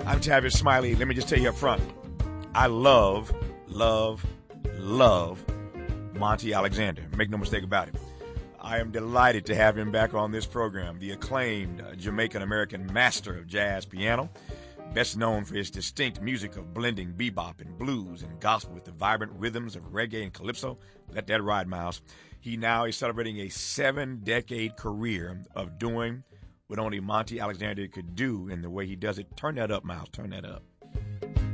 I'm Tavis Smiley. Let me just tell you up front, I love Monty Alexander. Make no mistake about it. I am delighted to have him back on this program, the acclaimed Jamaican-American master of jazz piano, best known for his distinct music of blending bebop and blues and gospel with the vibrant rhythms of reggae and calypso. Let that ride, Miles. He now is celebrating a 7-decade career of doing what only Monty Alexander could do in the way he does it. Turn that up, Miles. Turn that up.